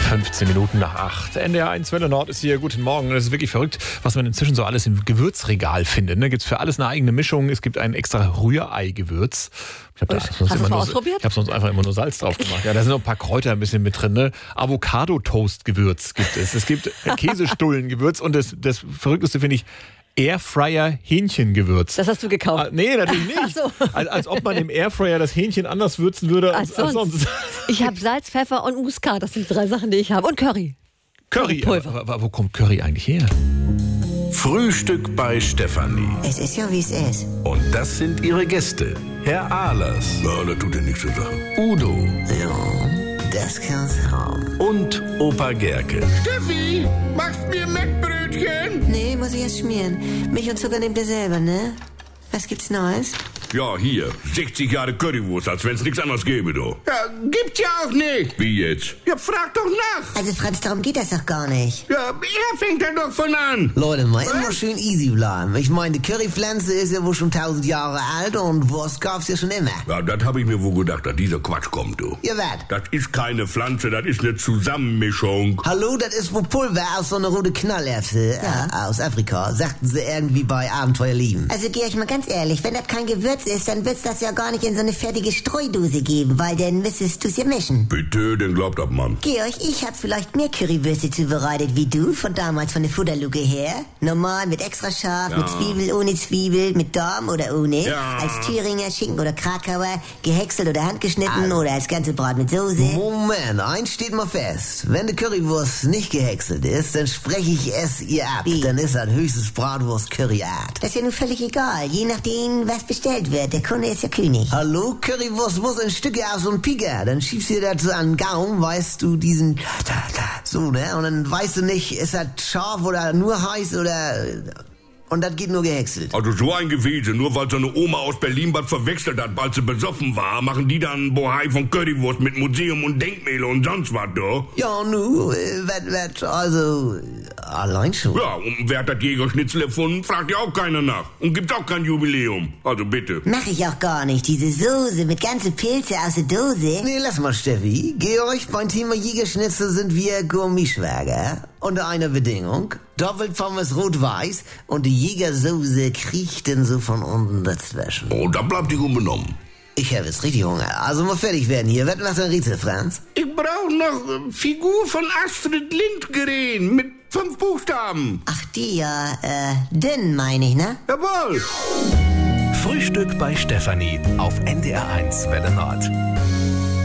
15 Minuten nach 8. NDR 1 Welle Nord ist hier. Guten Morgen. Das ist wirklich verrückt, was man inzwischen so alles im Gewürzregal findet. Ne? Gibt es für alles eine eigene Mischung. Es gibt ein extra Rührei-Gewürz. Hast du es mal ausprobiert? Ich habe sonst einfach immer nur Salz drauf gemacht. Ja, da sind noch ein paar Kräuter ein bisschen mit drin. Ne? Avocado-Toast-Gewürz gibt es. Es gibt Käsestullen-Gewürz und das Verrückteste finde ich, Airfryer Hähnchengewürz. Das hast du gekauft? Nee, natürlich nicht. Ach so. Als ob man im Airfryer das Hähnchen anders würzen würde als sonst. Ich habe Salz, Pfeffer und Muskat. Das sind die 3 Sachen, die ich habe. Und Curry. Currypulver. Aber wo kommt Curry eigentlich her? Frühstück bei Stefanie. Es ist ja, wie es ist. Und das sind ihre Gäste. Herr Ahlers. Ja, das tut ja nichts zu sagen. Udo. Ja, das kann's haben. Und Opa Gerke. Steffi, machst mir Mettbrötchen? Nee, muss ich erst schmieren. Milch und Zucker nehmt ihr selber, ne? Was gibt's Neues? Ja, hier, 60 Jahre Currywurst, als wenn's nichts anderes gäbe, du. Ja, gibt's ja auch nicht. Wie jetzt? Ja, frag doch nach. Also Franz, darum geht das doch gar nicht. Ja, er fängt ja doch von an. Leute, mal immer schön easy bleiben. Ich meine, die Currypflanze ist ja wohl schon 1000 Jahre alt und Wurst gab's ja schon immer. Ja, das hab ich mir wohl gedacht, dass dieser Quatsch kommt, du. Ja, was? Das ist keine Pflanze, das ist eine Zusammenmischung. Hallo, das ist wohl Pulver aus so einer rote Knallerbse aus Afrika, sagten sie irgendwie bei Abenteuer lieben. Also Georg, mal ganz ehrlich, wenn das kein Gewürz ist, dann wird's das ja gar nicht in so eine fertige Streudose geben, weil dann müsstest du's ja mischen. Bitte, den glaubt das, Mann. Georg, ich hab vielleicht mehr Currywürste zubereitet wie du, von damals von der Futterluke her. Normal, mit extra scharf, mit Zwiebel, ohne Zwiebel, mit Darm oder ohne. Ja. Als Thüringer, Schinken oder Krakauer, gehäckselt oder handgeschnitten oder als ganze Brat mit Soße. Moment, eins steht mal fest. Wenn die Currywurst nicht gehäckselt ist, dann spreche ich es ihr ab. Wie? Dann ist das höchstens Bratwurst-Curryart. Das ist ja nun völlig egal, je nachdem, was bestellt wird. Der Kunde ist ja König. Hallo, Currywurst muss in Stücke aus so einem Piker. Dann schiebst du dir das so an den Gaumen, weißt du, diesen... So, ne? Und dann weißt du nicht, ist das scharf oder nur heiß oder... Und das geht nur gehäckselt. Also so ein Gewese, nur weil so eine Oma aus Berlin was verwechselt hat, weil sie besoffen war, machen die dann Bohai von Currywurst mit Museum und Denkmäler und sonst was, du? Ja, nu, also, allein schon. Ja, und wer hat das Jägerschnitzel erfunden, fragt ja auch keiner nach. Und gibt's auch kein Jubiläum. Also bitte. Mach ich auch gar nicht. Diese Soße mit ganzen Pilze aus der Dose. Nee, lass mal, Steffi. Georg, beim Thema Jägerschnitzel sind wir Gourmetschwager. Unter einer Bedingung. Doppelpommes rot-weiß und die Jägersoße kriecht denn so von unten dazwischen. Oh, da bleibt die unbenommen. Ich habe jetzt richtig Hunger. Also mal fertig werden hier. Was macht der Rätsel, Franz? Ich brauche noch Figur von Astrid Lindgren mit 5 Buchstaben. Ach, die ja, dünn meine ich, ne? Jawohl. Frühstück bei Stefanie auf NDR 1 Welle Nord.